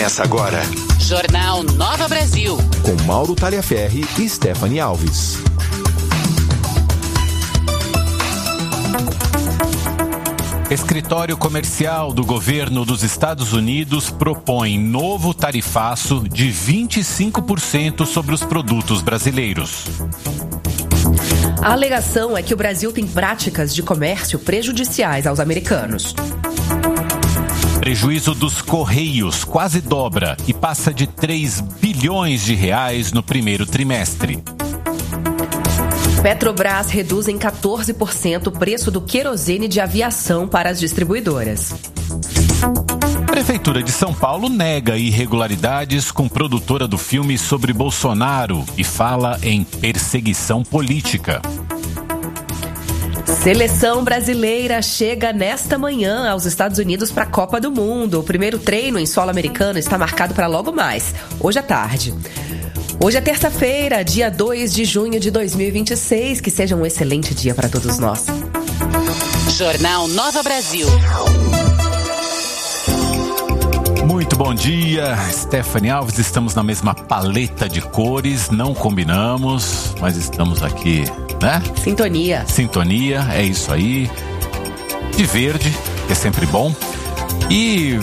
Começa agora. Jornal Nova Brasil. Com Mauro Taliaferri e Stephanie Alves. Escritório Comercial do Governo dos Estados Unidos propõe novo tarifaço de 25% sobre os produtos brasileiros. A alegação é que o Brasil tem práticas de comércio prejudiciais aos americanos. Prejuízo dos Correios quase dobra e passa de 3 bilhões de reais no primeiro trimestre. Petrobras reduz em 14% o preço do querosene de aviação para as distribuidoras. Prefeitura de São Paulo nega irregularidades com produtora do filme sobre Bolsonaro e fala em perseguição política. Seleção brasileira chega nesta manhã aos Estados Unidos para a Copa do Mundo. O primeiro treino em solo americano está marcado para logo mais, hoje à tarde. Hoje é terça-feira, dia 2 de junho de 2026. Que seja um excelente dia para todos nós. Jornal Nova Brasil. Muito bom dia, Stephanie Alves. Estamos na mesma paleta de cores, não combinamos, mas estamos aqui, né? Sintonia. Sintonia, é isso aí. De verde, que é sempre bom. E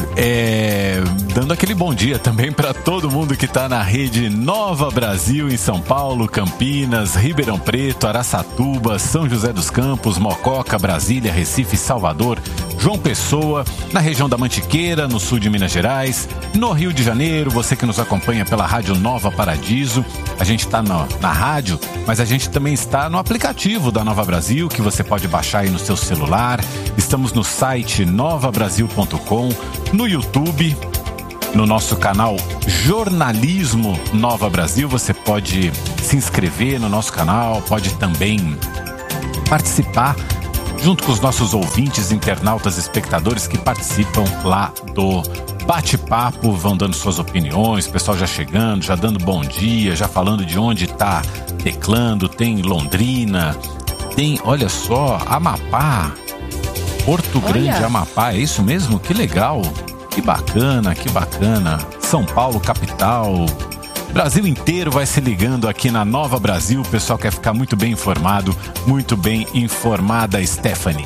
dando aquele bom dia também para todo mundo que está na rede Nova Brasil em São Paulo, Campinas, Ribeirão Preto, Araçatuba, São José dos Campos, Mococa, Brasília, Recife, Salvador, João Pessoa, na região da Mantiqueira, no sul de Minas Gerais, no Rio de Janeiro, você que nos acompanha pela Rádio Nova Paradiso. A gente está na rádio, mas a gente também está no aplicativo da Nova Brasil, que você pode baixar aí no seu celular. Estamos no site novabrasil.com, no YouTube, no nosso canal Jornalismo Nova Brasil. Você pode se inscrever no nosso canal, pode também participar junto com os nossos ouvintes, internautas, espectadores que participam lá do bate-papo, vão dando suas opiniões, o pessoal já chegando, já dando bom dia, já falando de onde está teclando. Tem Londrina, tem, olha só, Amapá, Porto Grande, Amapá, é isso mesmo? Que legal, que bacana, que bacana. São Paulo, capital. Brasil inteiro vai se ligando aqui na Nova Brasil. O pessoal quer ficar muito bem informado, muito bem informada, Stephanie.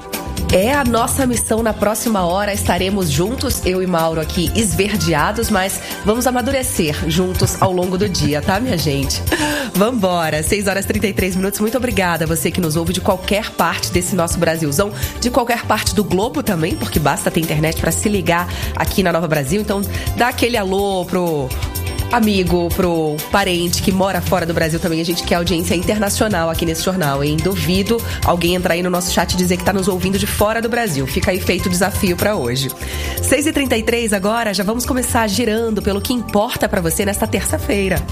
É a nossa missão. Na próxima hora estaremos juntos, eu e Mauro aqui esverdeados, mas vamos amadurecer juntos ao longo do dia, tá, minha gente? Vambora, 6h33. Muito obrigada a você que nos ouve de qualquer parte desse nosso Brasilzão, de qualquer parte do globo também, porque basta ter internet para se ligar aqui na Nova Brasil. Então dá aquele alô pro amigo, pro parente que mora fora do Brasil também. A gente quer audiência internacional aqui nesse jornal, hein? Duvido alguém entrar aí no nosso chat e dizer que tá nos ouvindo de fora do Brasil. Fica aí feito o desafio pra hoje. 6h33 agora, já vamos começar girando pelo que importa pra você nesta terça-feira.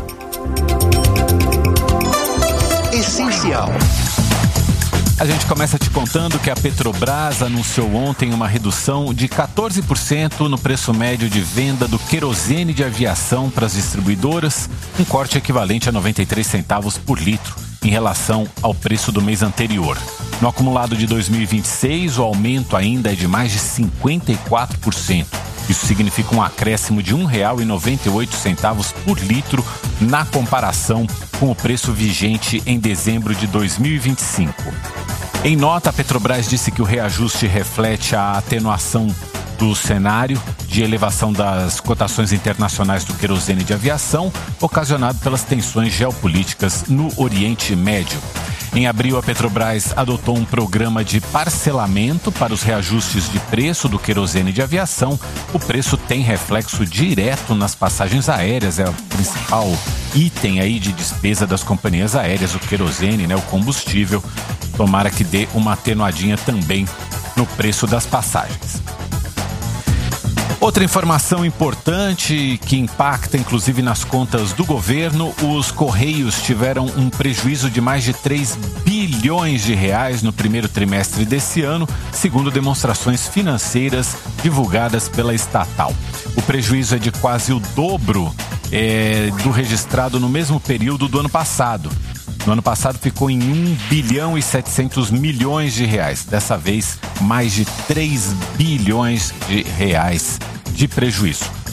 Essencial. A gente começa te contando que a Petrobras anunciou ontem uma redução de 14% no preço médio de venda do querosene de aviação para as distribuidoras, um corte equivalente a 93 centavos por litro em relação ao preço do mês anterior. No acumulado de 2026, o aumento ainda é de mais de 54%. Isso significa um acréscimo de R$ 1,98 por litro na comparação com o preço vigente em dezembro de 2025. Em nota, a Petrobras disse que o reajuste reflete a atenuação do cenário de elevação das cotações internacionais do querosene de aviação, ocasionado pelas tensões geopolíticas no Oriente Médio. Em abril, a Petrobras adotou um programa de parcelamento para os reajustes de preço do querosene de aviação. O preço tem reflexo direto nas passagens aéreas, é o principal item aí de despesa das companhias aéreas, o querosene, né, o combustível. Tomara que dê uma atenuadinha também no preço das passagens. Outra informação importante que impacta inclusive nas contas do governo: os Correios tiveram um prejuízo de mais de 3 bilhões de reais no primeiro trimestre desse ano, segundo demonstrações financeiras divulgadas pela estatal. O prejuízo é de quase o dobro do registrado no mesmo período do ano passado. No ano passado ficou em 1 bilhão e 700 milhões de reais. Dessa vez, mais de 3 bilhões de reais de prejuízo.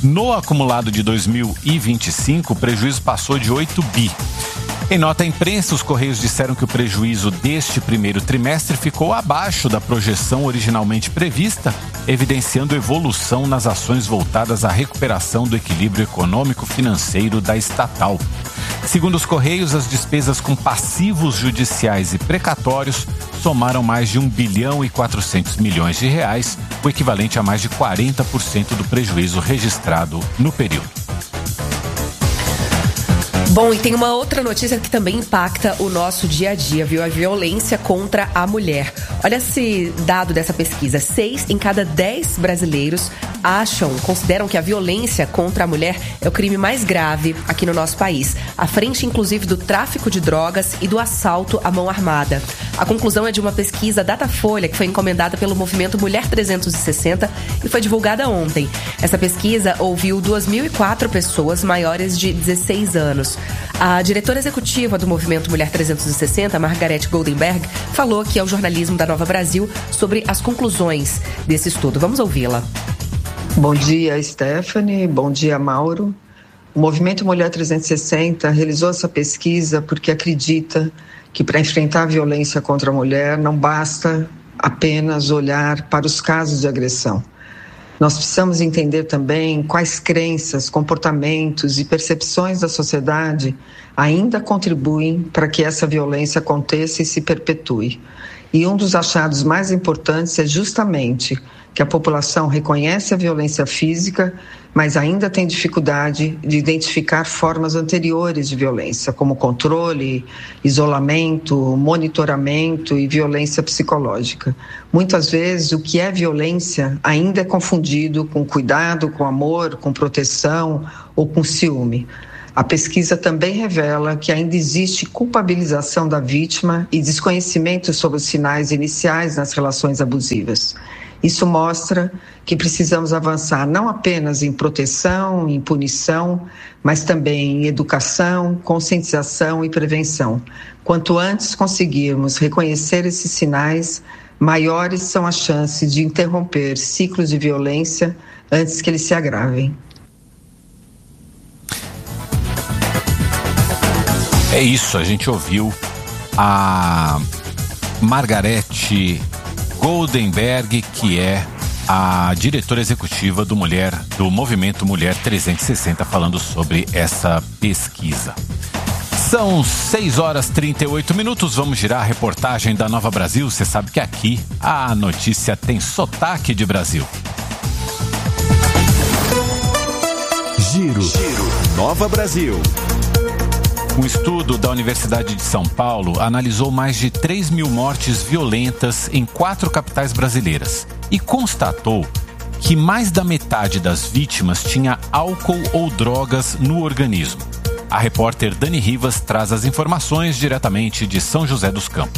No acumulado de 2025, o prejuízo passou de 8 bi. Em nota à imprensa, os Correios disseram que o prejuízo deste primeiro trimestre ficou abaixo da projeção originalmente prevista, evidenciando evolução nas ações voltadas à recuperação do equilíbrio econômico-financeiro da estatal. Segundo os Correios, as despesas com passivos judiciais e precatórios somaram mais de 1 bilhão e 400 milhões de reais, o equivalente a mais de 40% do prejuízo registrado no período. Bom, e tem uma outra notícia que também impacta o nosso dia a dia, viu? A violência contra a mulher. Olha esse dado dessa pesquisa. 6 em cada 10 brasileiros consideram que a violência contra a mulher é o crime mais grave aqui no nosso país. À frente, inclusive, do tráfico de drogas e do assalto à mão armada. A conclusão é de uma pesquisa Datafolha que foi encomendada pelo movimento Mulher 360 e foi divulgada ontem. Essa pesquisa ouviu 2.004 pessoas maiores de 16 anos. A diretora executiva do movimento Mulher 360, Margarete Goldenberg, falou aqui ao jornalismo da Nova Brasil sobre as conclusões desse estudo. Vamos ouvi-la. Bom dia, Stephanie. Bom dia, Mauro. O movimento Mulher 360 realizou essa pesquisa porque acredita que para enfrentar a violência contra a mulher não basta apenas olhar para os casos de agressão. Nós precisamos entender também quais crenças, comportamentos e percepções da sociedade ainda contribuem para que essa violência aconteça e se perpetue. E um dos achados mais importantes é justamente que a população reconhece a violência física, mas ainda tem dificuldade de identificar formas anteriores de violência, como controle, isolamento, monitoramento e violência psicológica. Muitas vezes o que é violência ainda é confundido com cuidado, com amor, com proteção ou com ciúme. A pesquisa também revela que ainda existe culpabilização da vítima e desconhecimento sobre os sinais iniciais nas relações abusivas. Isso mostra que precisamos avançar não apenas em proteção, em punição, mas também em educação, conscientização e prevenção. Quanto antes conseguirmos reconhecer esses sinais, maiores são as chances de interromper ciclos de violência antes que eles se agravem. É isso, a gente ouviu a Margarete Goldenberg, que é a diretora executiva do Movimento Mulher 360, falando sobre essa pesquisa. São 6h38, vamos girar a reportagem da Nova Brasil. Você sabe que aqui a notícia tem sotaque de Brasil. Giro Nova Brasil. Um estudo da Universidade de São Paulo analisou mais de 3 mil mortes violentas em 4 capitais brasileiras e constatou que mais da metade das vítimas tinha álcool ou drogas no organismo. A repórter Dani Rivas traz as informações diretamente de São José dos Campos.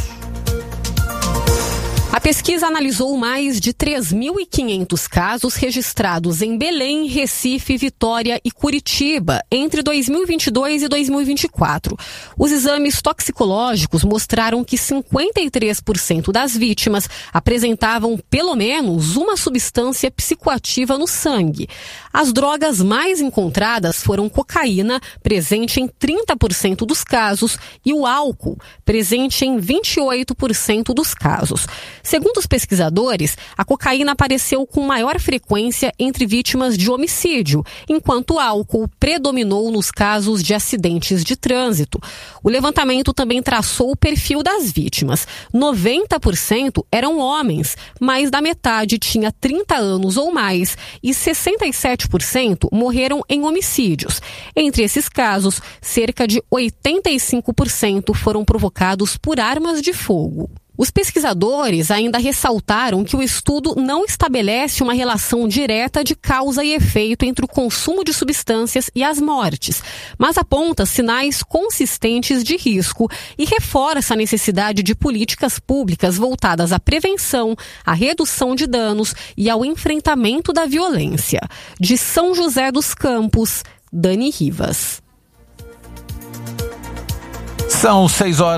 A pesquisa analisou mais de 3.500 casos registrados em Belém, Recife, Vitória e Curitiba entre 2022 e 2024. Os exames toxicológicos mostraram que 53% das vítimas apresentavam pelo menos uma substância psicoativa no sangue. As drogas mais encontradas foram cocaína, presente em 30% dos casos, e o álcool, presente em 28% dos casos. Segundo os pesquisadores, a cocaína apareceu com maior frequência entre vítimas de homicídio, enquanto o álcool predominou nos casos de acidentes de trânsito. O levantamento também traçou o perfil das vítimas. 90% eram homens, mais da metade tinha 30 anos ou mais, e 67% morreram em homicídios. Entre esses casos, cerca de 85% foram provocados por armas de fogo. Os pesquisadores ainda ressaltaram que o estudo não estabelece uma relação direta de causa e efeito entre o consumo de substâncias e as mortes, mas aponta sinais consistentes de risco e reforça a necessidade de políticas públicas voltadas à prevenção, à redução de danos e ao enfrentamento da violência. De São José dos Campos, Dani Rivas. São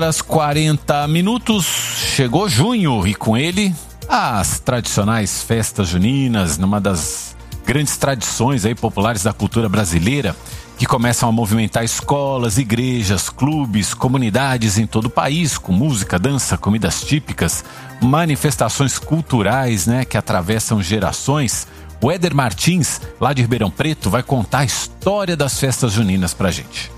6h40. Chegou junho e com ele as tradicionais festas juninas, numa das grandes tradições aí populares da cultura brasileira que começam a movimentar escolas, igrejas, clubes, comunidades em todo o país, com música, dança, comidas típicas, manifestações culturais, né, que atravessam gerações. O Éder Martins, lá de Ribeirão Preto, vai contar a história das festas juninas pra gente.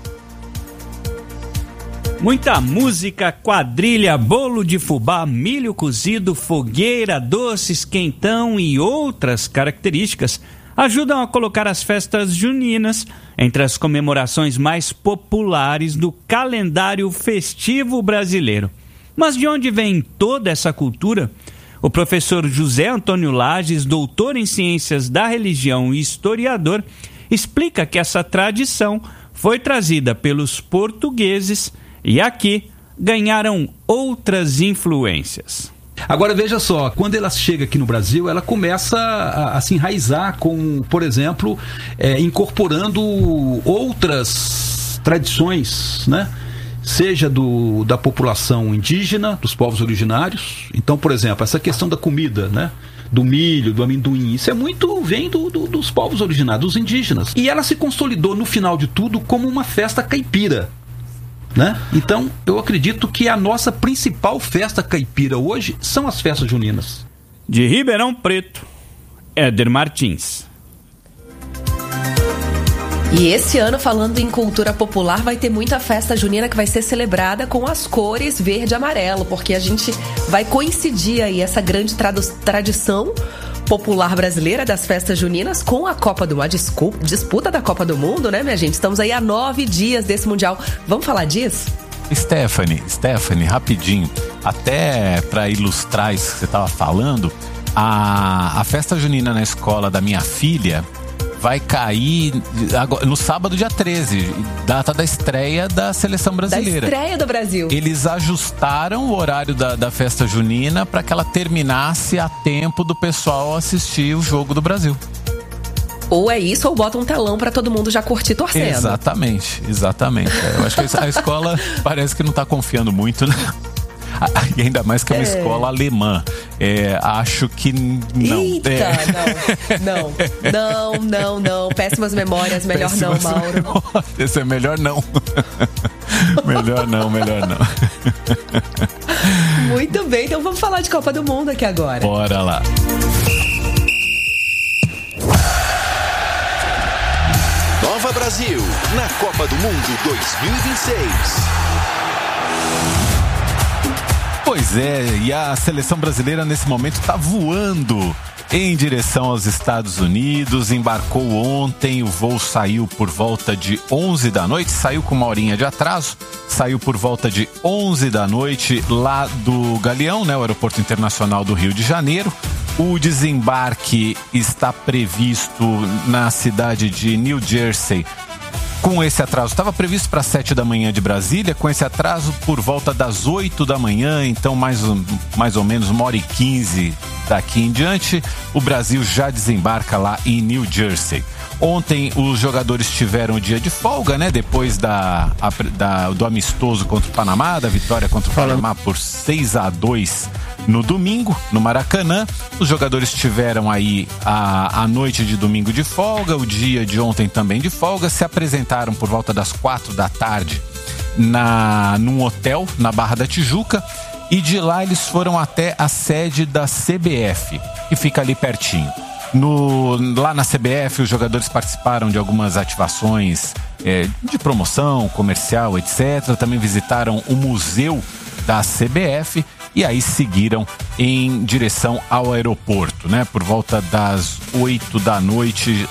Muita música, quadrilha, bolo de fubá, milho cozido, fogueira, doces, quentão e outras características ajudam a colocar as festas juninas entre as comemorações mais populares do calendário festivo brasileiro. Mas de onde vem toda essa cultura? O professor José Antônio Lages, doutor em Ciências da Religião e historiador, explica que essa tradição foi trazida pelos portugueses e aqui ganharam outras influências. Agora veja só, quando ela chega aqui no Brasil, ela começa a se enraizar com, por exemplo, incorporando outras tradições, né? Seja da população indígena, dos povos originários. Então, por exemplo, essa questão da comida, né? Do milho, do amendoim, isso vem dos povos originários, dos indígenas. E ela se consolidou, no final de tudo, como uma festa caipira, né? Então, eu acredito que a nossa principal festa caipira hoje são as festas juninas. De Ribeirão Preto, Éder Martins. E esse ano, falando em cultura popular, vai ter muita festa junina que vai ser celebrada com as cores verde e amarelo, porque a gente vai coincidir aí essa grande tradição popular brasileira das festas juninas com a Copa do Mundo, a disputa da Copa do Mundo, né, minha gente? Estamos aí há 9 dias desse Mundial. Vamos falar disso? Stephanie, rapidinho, até para ilustrar isso que você estava falando, a festa junina na escola da minha filha vai cair no sábado, dia 13, data da estreia da seleção brasileira. Da estreia do Brasil. Eles ajustaram o horário da festa junina para que ela terminasse a tempo do pessoal assistir o jogo do Brasil. Ou é isso, ou bota um telão para todo mundo já curtir torcendo. Exatamente. Eu acho que a escola parece que não está confiando muito, né? E ainda mais que é uma escola alemã. Acho que não. Eita, não. Péssimas memórias, melhor não, Mauro. Esse é melhor não. Melhor não. Muito bem, então vamos falar de Copa do Mundo aqui agora. Bora lá. Nova Brasil, na Copa do Mundo 2026. Pois é, e a seleção brasileira nesse momento está voando em direção aos Estados Unidos. Embarcou ontem, o voo saiu por volta de 11 da noite, saiu com uma horinha de atraso, saiu por volta de 11 da noite lá do Galeão, né, o Aeroporto Internacional do Rio de Janeiro. O desembarque está previsto na cidade de New Jersey. Com esse atraso, estava previsto para 7 da manhã de Brasília, com esse atraso por volta das 8 da manhã, então mais ou menos 1h15 daqui em diante, o Brasil já desembarca lá em New Jersey. Ontem os jogadores tiveram o dia de folga, né? Depois do amistoso contra o Panamá, da vitória contra o Panamá por 6-2 no domingo, no Maracanã. Os jogadores tiveram aí a noite de domingo de folga, o dia de ontem também de folga, se apresentaram por volta das 4 da tarde num hotel na Barra da Tijuca, e de lá eles foram até a sede da CBF, que fica ali pertinho. Lá na CBF, os jogadores participaram de algumas ativações de promoção, comercial, etc. Também visitaram o museu da CBF e aí seguiram em direção ao aeroporto, né? Por volta das 8 da noite,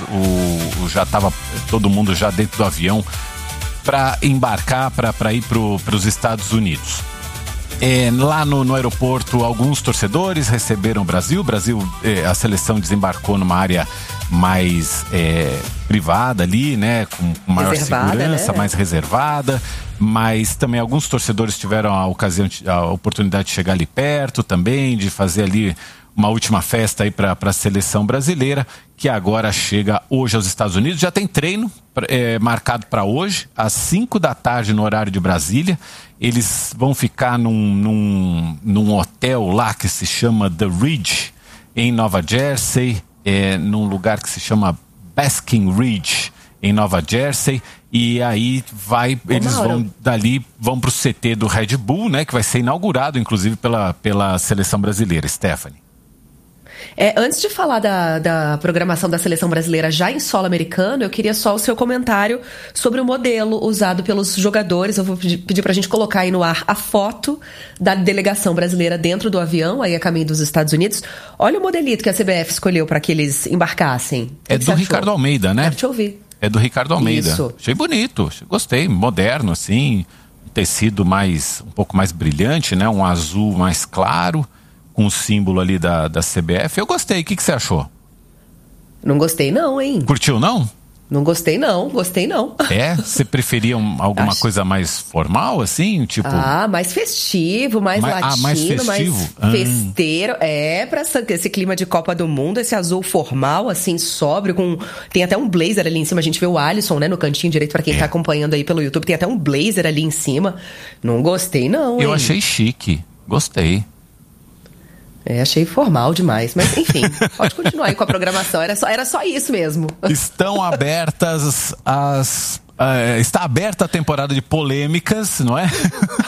já estava todo mundo já dentro do avião para embarcar, para ir para os Estados Unidos. Lá no aeroporto, alguns torcedores receberam o Brasil. A seleção desembarcou numa área mais privada ali, né? Com maior segurança, né? Mais reservada. Mas também alguns torcedores tiveram a oportunidade de chegar ali perto também, de fazer ali uma última festa aí para a seleção brasileira, que agora chega hoje aos Estados Unidos. Já tem treino marcado para hoje, às 5 da tarde no horário de Brasília. Eles vão ficar num hotel lá que se chama The Ridge, em Nova Jersey. num lugar que se chama Basking Ridge, em Nova Jersey, e aí eles vão pro CT do Red Bull, né, que vai ser inaugurado, inclusive, pela seleção brasileira. Stephanie. Antes de falar da programação da seleção brasileira já em solo americano, eu queria só o seu comentário sobre o modelo usado pelos jogadores. Eu vou pedir pra gente colocar aí no ar a foto da delegação brasileira dentro do avião, aí a caminho dos Estados Unidos. Olha o modelito que a CBF escolheu para que eles embarcassem. É do Ricardo Almeida, né? Quero te ouvir. É do Ricardo Almeida. Isso. Achei bonito, gostei, moderno, assim, um tecido um pouco mais brilhante, né? Um azul mais claro, com o símbolo ali da CBF. Eu gostei, o que você achou? Não gostei não, hein? Curtiu não? Não gostei não. Você preferia alguma coisa mais formal, assim? Tipo... mais festivo, mais latino, mais festivo? Mais festeiro. Pra esse clima de Copa do Mundo, esse azul formal, assim, sóbrio, tem até um blazer ali em cima. A gente vê o Alisson, né, no cantinho direito, pra quem tá acompanhando aí pelo YouTube. Tem até um blazer ali em cima. Não gostei não, hein? Eu achei chique, gostei. Achei formal demais, mas enfim, pode continuar aí com a programação, era só isso mesmo. Estão abertas está aberta a temporada de polêmicas, não é?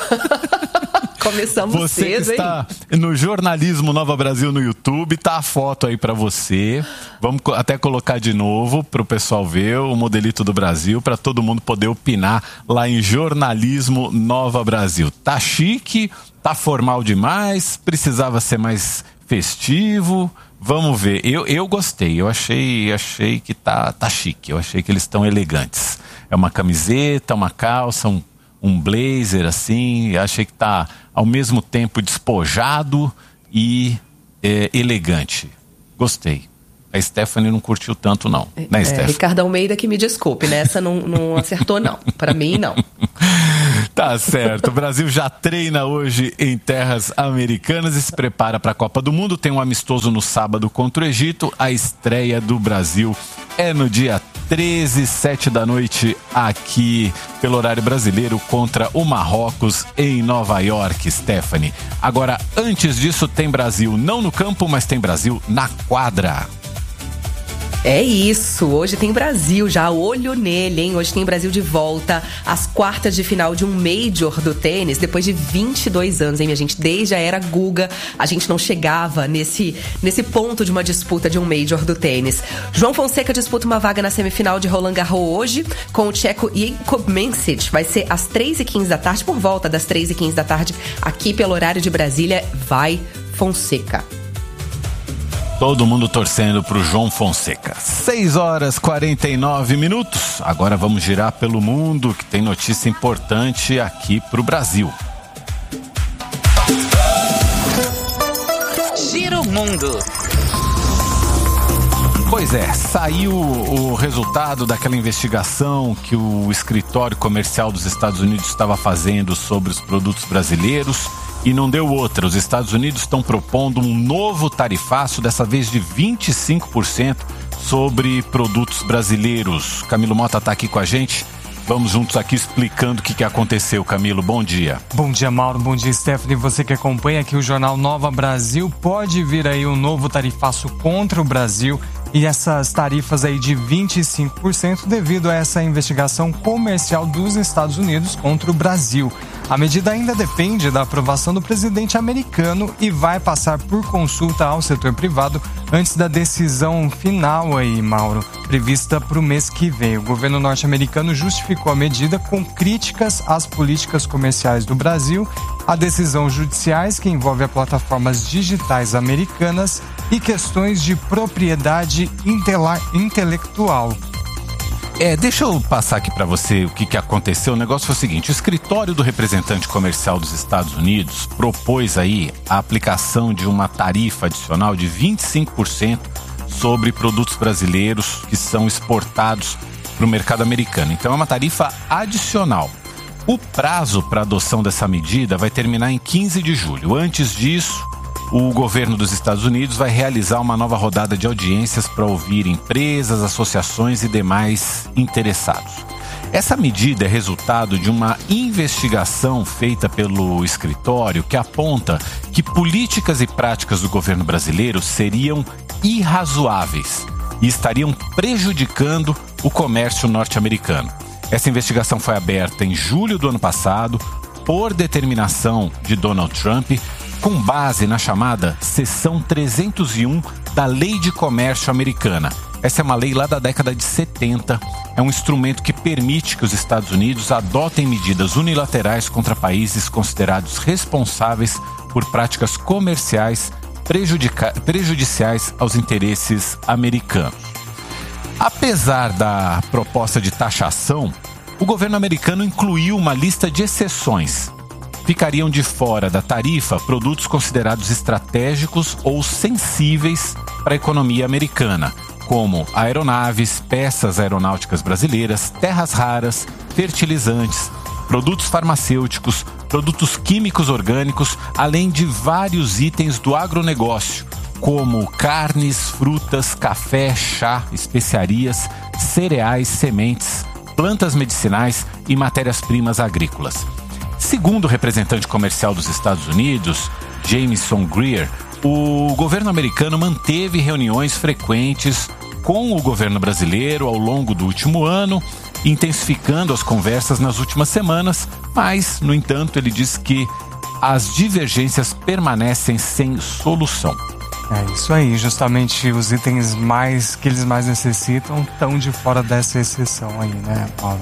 Começamos cedo, Você que está no Jornalismo Nova Brasil no YouTube, tá a foto aí pra você. Vamos até colocar de novo pro pessoal ver o modelito do Brasil, pra todo mundo poder opinar lá em Jornalismo Nova Brasil. Tá chique, tá formal demais, precisava ser mais festivo. Vamos ver. Eu gostei, eu achei que tá chique, eu achei que eles estão elegantes. É uma camiseta, uma calça, um blazer assim, achei que tá ao mesmo tempo despojado e elegante. Gostei. A Stephanie não curtiu tanto não, né, Stephanie? Ricardo Almeida que me desculpe, né? Essa não acertou não, pra mim não. Tá certo, o Brasil já treina hoje em terras americanas e se prepara para a Copa do Mundo. Tem um amistoso no sábado contra o Egito. A estreia do Brasil é no dia 13, 7 da noite, aqui pelo horário brasileiro, contra o Marrocos em Nova York, Stephanie. Agora, antes disso, tem Brasil não no campo, mas tem Brasil na quadra. É isso, hoje tem Brasil, já olho nele, hein? Hoje tem Brasil de volta às quartas de final de um Major do tênis, depois de 22 anos, hein, minha gente? Desde a era Guga, a gente não chegava nesse ponto de uma disputa de um Major do tênis. João Fonseca disputa uma vaga na semifinal de Roland Garros hoje, com o tcheco Jakub Mensik. Vai ser às 3h15 da tarde, por volta das 3h15 da tarde, aqui pelo horário de Brasília. Vai Fonseca. Todo mundo torcendo pro João Fonseca. 6h49. Agora vamos girar pelo mundo, que tem notícia importante aqui pro Brasil. Giro Mundo. Pois é, saiu o resultado daquela investigação que o escritório comercial dos Estados Unidos estava fazendo sobre os produtos brasileiros. E não deu outra. Os Estados Unidos estão propondo um novo tarifaço, dessa vez de 25% sobre produtos brasileiros. Camilo Mota está aqui com a gente. Vamos juntos aqui explicando o que aconteceu. Camilo, bom dia. Bom dia, Mauro. Bom dia, Stephanie. Você que acompanha aqui o Jornal Nova Brasil, pode vir aí um novo tarifaço contra o Brasil. E essas tarifas aí de 25% devido a essa investigação comercial dos Estados Unidos contra o Brasil. A medida ainda depende da aprovação do presidente americano e vai passar por consulta ao setor privado antes da decisão final aí, Mauro, prevista para o mês que vem. O governo norte-americano justificou a medida com críticas às políticas comerciais do Brasil, a decisões judiciais que envolvem as plataformas digitais americanas e questões de propriedade intelectual. Deixa eu passar aqui para você o que aconteceu. O negócio foi o seguinte: o escritório do representante comercial dos Estados Unidos propôs aí a aplicação de uma tarifa adicional de 25% sobre produtos brasileiros que são exportados para o mercado americano. Então é uma tarifa adicional. O prazo para adoção dessa medida vai terminar em 15 de julho. Antes disso, o governo dos Estados Unidos vai realizar uma nova rodada de audiências para ouvir empresas, associações e demais interessados. Essa medida é resultado de uma investigação feita pelo escritório que aponta que políticas e práticas do governo brasileiro seriam irrazoáveis e estariam prejudicando o comércio norte-americano. Essa investigação foi aberta em julho do ano passado por determinação de Donald Trump, com base na chamada Seção 301 da Lei de Comércio Americana. Essa é uma lei lá da década de 70. É um instrumento que permite que os Estados Unidos adotem medidas unilaterais contra países considerados responsáveis por práticas comerciais prejudiciais aos interesses americanos. Apesar da proposta de taxação, o governo americano incluiu uma lista de exceções. Ficariam de fora da tarifa produtos considerados estratégicos ou sensíveis para a economia americana, como aeronaves, peças aeronáuticas brasileiras, terras raras, fertilizantes, produtos farmacêuticos, produtos químicos orgânicos, além de vários itens do agronegócio, como carnes, frutas, café, chá, especiarias, cereais, sementes, plantas medicinais e matérias-primas agrícolas. Segundo o representante comercial dos Estados Unidos, Jameson Greer, o governo americano manteve reuniões frequentes com o governo brasileiro ao longo do último ano, intensificando as conversas nas últimas semanas, mas, no entanto, ele diz que as divergências permanecem sem solução. É isso aí, justamente os itens que eles mais necessitam estão de fora dessa exceção aí, né, Paulo?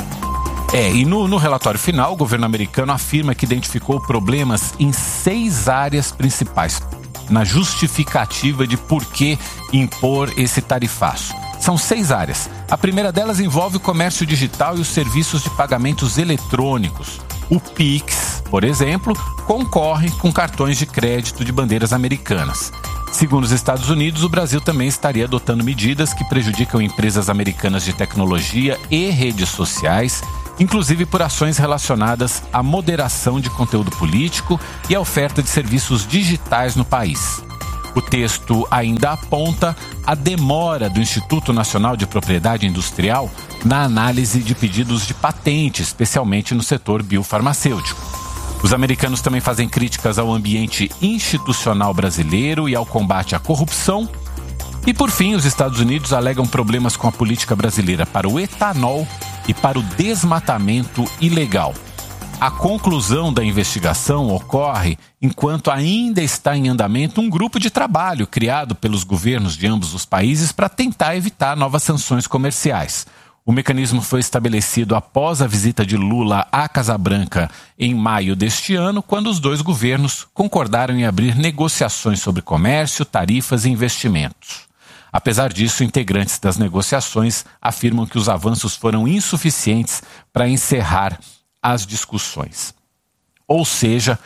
E no relatório final, o governo americano afirma que identificou problemas em 6 áreas principais, na justificativa de por que impor esse tarifaço. São 6 áreas. A primeira delas envolve o comércio digital e os serviços de pagamentos eletrônicos. O Pix, por exemplo, concorre com cartões de crédito de bandeiras americanas. Segundo os Estados Unidos, o Brasil também estaria adotando medidas que prejudicam empresas americanas de tecnologia e redes sociais, inclusive por ações relacionadas à moderação de conteúdo político e à oferta de serviços digitais no país. O texto ainda aponta a demora do Instituto Nacional de Propriedade Industrial na análise de pedidos de patente, especialmente no setor biofarmacêutico. Os americanos também fazem críticas ao ambiente institucional brasileiro e ao combate à corrupção. E, por fim, os Estados Unidos alegam problemas com a política brasileira para o etanol e para o desmatamento ilegal. A conclusão da investigação ocorre enquanto ainda está em andamento um grupo de trabalho criado pelos governos de ambos os países para tentar evitar novas sanções comerciais. O mecanismo foi estabelecido após a visita de Lula à Casa Branca em maio deste ano, quando os dois governos concordaram em abrir negociações sobre comércio, tarifas e investimentos. Apesar disso, integrantes das negociações afirmam que os avanços foram insuficientes para encerrar as discussões. Ou seja,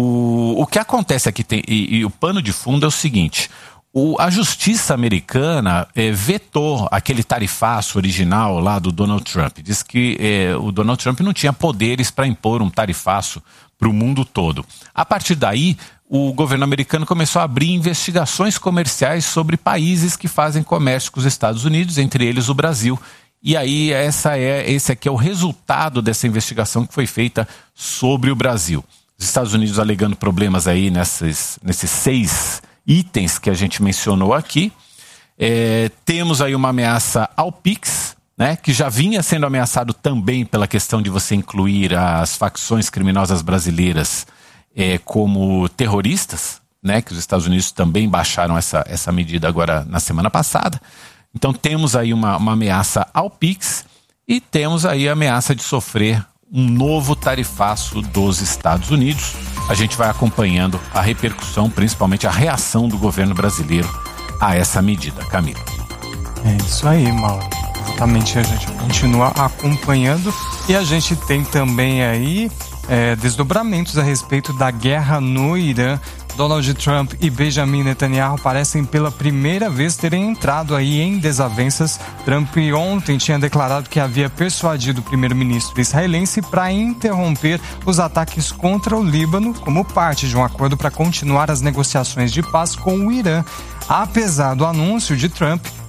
o que acontece aqui e o pano de fundo é o seguinte: a justiça americana vetou aquele tarifaço original lá do Donald Trump. Diz que o Donald Trump não tinha poderes para impor um tarifaço para o mundo todo. A partir daí, o governo americano começou a abrir investigações comerciais sobre países que fazem comércio com os Estados Unidos, entre eles o Brasil. E aí esse aqui é o resultado dessa investigação que foi feita sobre o Brasil. Os Estados Unidos alegando problemas aí nesses 6 itens que a gente mencionou aqui. Temos aí uma ameaça ao Pix, né, que já vinha sendo ameaçado também pela questão de você incluir as facções criminosas brasileiras como terroristas, né, que os Estados Unidos também baixaram essa medida agora na semana passada. Então temos aí uma ameaça ao Pix e temos aí a ameaça de sofrer um novo tarifaço dos Estados Unidos. A gente vai acompanhando a repercussão, principalmente a reação do governo brasileiro a essa medida. Camila. É isso aí, Mauro. Exatamente, a gente continua acompanhando e a gente tem também aí desdobramentos a respeito da guerra no Irã. Donald Trump e Benjamin Netanyahu parecem pela primeira vez terem entrado aí em desavenças. Trump ontem tinha declarado que havia persuadido o primeiro-ministro israelense para interromper os ataques contra o Líbano como parte de um acordo para continuar as negociações de paz com o Irã. Apesar do anúncio de Trump,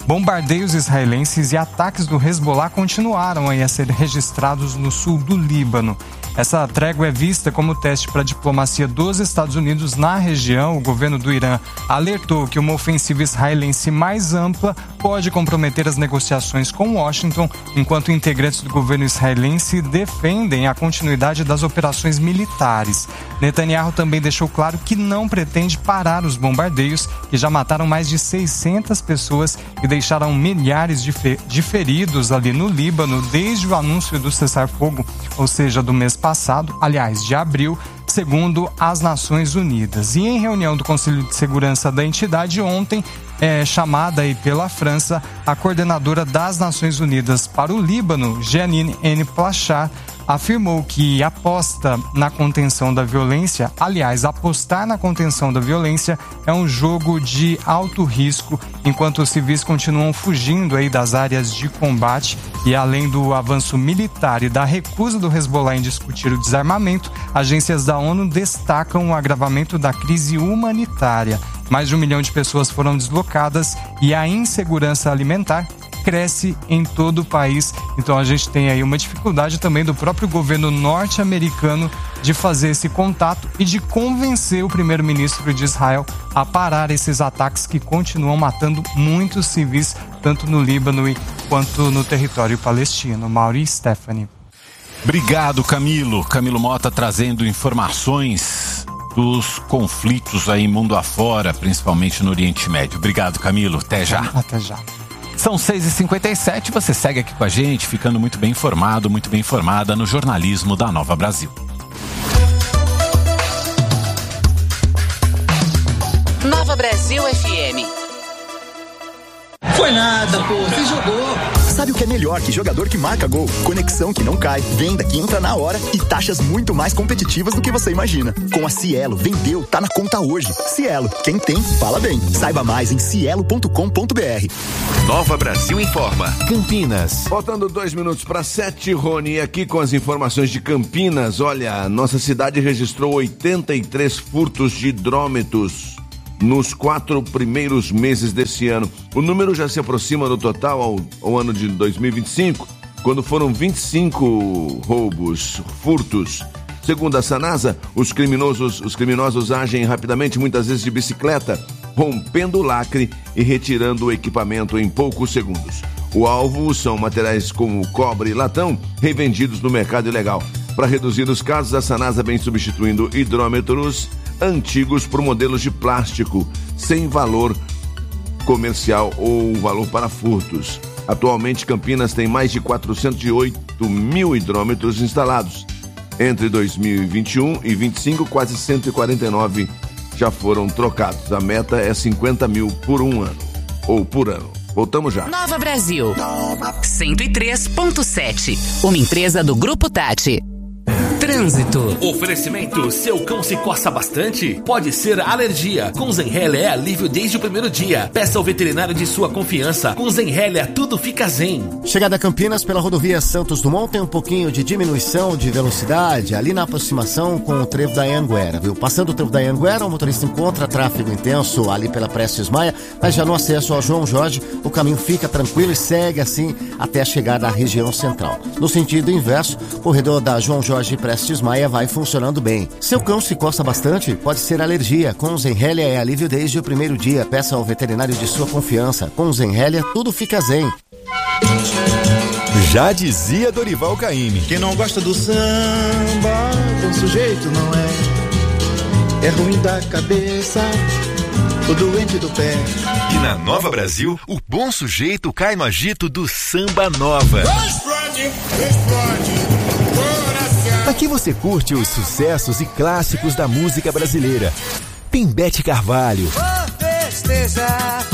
bombardeios israelenses e ataques do Hezbollah continuaram a ser registrados no sul do Líbano. Essa trégua é vista como teste para a diplomacia dos Estados Unidos na região. O governo do Irã alertou que uma ofensiva israelense mais ampla pode comprometer as negociações com Washington, enquanto integrantes do governo israelense defendem a continuidade das operações militares. Netanyahu também deixou claro que não pretende parar os bombardeios, que já mataram mais de 600 pessoas e deixaram milhares de feridos ali no Líbano desde o anúncio do cessar-fogo, ou seja, do mês passado, aliás, de abril, segundo as Nações Unidas. E em reunião do Conselho de Segurança da entidade ontem, chamada aí pela França, a coordenadora das Nações Unidas para o Líbano, Jeanine N. Plachard, afirmou que aposta na contenção da violência, aliás, apostar na contenção da violência é um jogo de alto risco, enquanto os civis continuam fugindo aí das áreas de combate. E além do avanço militar e da recusa do Hezbollah em discutir o desarmamento, agências da ONU destacam o agravamento da crise humanitária. Mais de 1 milhão de pessoas foram deslocadas e a insegurança alimentar cresce em todo o país. Então a gente tem aí uma dificuldade também do próprio governo norte-americano de fazer esse contato e de convencer o primeiro-ministro de Israel a parar esses ataques que continuam matando muitos civis, tanto no Líbano quanto no território palestino. Mauri e Stephanie. Obrigado, Camilo. Camilo Mota trazendo informações dos conflitos aí mundo afora, principalmente no Oriente Médio. Obrigado, Camilo. Até já. Até já. São 6h57, você segue aqui com a gente, ficando muito bem informado, muito bem informada no jornalismo da Nova Brasil. Nova Brasil FM. Foi nada, pô, você jogou. Sabe o que é melhor que jogador que marca gol? Conexão que não cai, venda que entra na hora e taxas muito mais competitivas do que você imagina. Com a Cielo, vendeu, tá na conta hoje. Cielo, quem tem, fala bem. Saiba mais em cielo.com.br. Nova Brasil informa. Campinas. Faltando 2 minutos para 7, Rony, aqui com as informações de Campinas. Olha, nossa cidade registrou 83 furtos de hidrômetros nos 4 primeiros meses desse ano. O número já se aproxima do total ao ano de 2025, quando foram 25 furtos. Segundo a Sanasa, os criminosos agem rapidamente, muitas vezes de bicicleta, rompendo o lacre e retirando o equipamento em poucos segundos. O alvo são materiais como cobre e latão, revendidos no mercado ilegal. Para reduzir os casos, a Sanasa vem substituindo hidrômetros antigos por modelos de plástico, sem valor comercial ou valor para furtos. Atualmente, Campinas tem mais de 408 mil hidrômetros instalados. Entre 2021 e 2025, quase 149 já foram trocados. A meta é 50 mil por ano. Voltamos já. Nova Brasil 103.7. Uma empresa do Grupo Tati. Trânsito. Oferecimento: seu cão se coça bastante? Pode ser alergia. Com Zenrelia é alívio desde o primeiro dia. Peça ao veterinário de sua confiança. Com Zenrelia tudo fica zen. Chegada a Campinas pela rodovia Santos Dumont tem um pouquinho de diminuição de velocidade ali na aproximação com o trevo da Anhanguera, viu? Passando o trevo da Anhanguera, o motorista encontra tráfego intenso ali pela Prestes Maia, mas já no acesso ao João Jorge, o caminho fica tranquilo e segue assim até a chegada à região central. No sentido inverso, o corredor da João Jorge Prestes Maia vai funcionando bem. Seu cão se coça bastante? Pode ser alergia. Com Zenrelia é alívio desde o primeiro dia. Peça ao veterinário de sua confiança. Com Zenrelia tudo fica zen. Já dizia Dorival Caymmi: quem não gosta do samba, bom sujeito não é. É ruim da cabeça, o doente do pé. E na Nova Brasil, o bom sujeito cai no agito do Samba Nova. Aqui você curte os sucessos e clássicos da música brasileira. Tem Bete Carvalho, Vou festejar,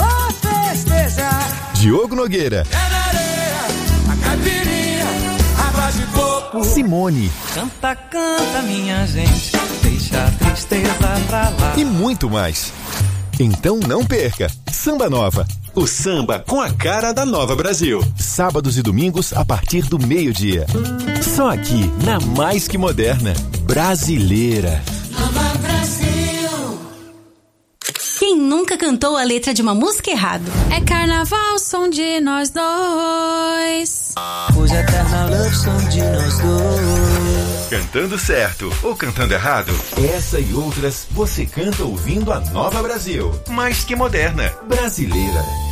Diogo Nogueira, a caipirinha, água de coco. Simone, Canta, canta minha gente, deixa a tristeza pra lá. e muito mais. Então não perca Samba Nova, o samba com a cara da Nova Brasil. Sábados e domingos a partir do meio-dia. Só aqui na Mais Que Moderna Brasileira. Quem nunca cantou a letra de uma música errado? É carnaval, som de nós dois. Hoje é carnaval, som de nós dois. Cantando certo ou cantando errado? Essa e outras você canta ouvindo a Nova Brasil. Mais que moderna, brasileira.